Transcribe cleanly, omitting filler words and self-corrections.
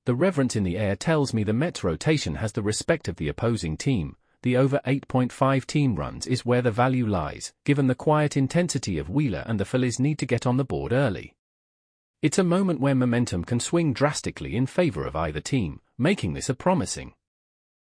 The reverence in the air tells me the Mets' rotation has the respect of the opposing team. The over 8.5 team runs is where the value lies, given the quiet intensity of Wheeler and the Phillies need to get on the board early. It's a moment where momentum can swing drastically in favor of either team, making this a promising